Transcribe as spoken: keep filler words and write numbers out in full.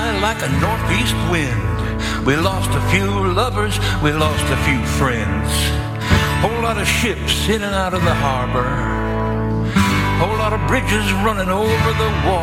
by like a northeast wind. We lost a few lovers, we lost a few friends. Whole lot of ships in and out of the harbor. Whole lot of bridges running over the water.